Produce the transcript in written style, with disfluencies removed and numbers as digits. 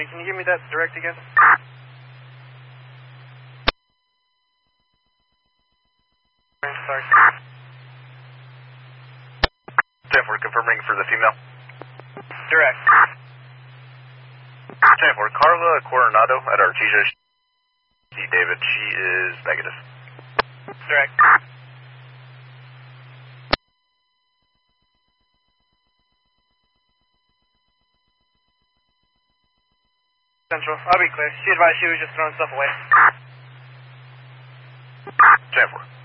Can you give me that direct again? Sorry. 10-4, confirming for the female. Direct. 10-4, Carla Coronado at Artesia. See David, she is negative. Direct. Central, I'll be clear. She advised she was just throwing stuff away. 10-4.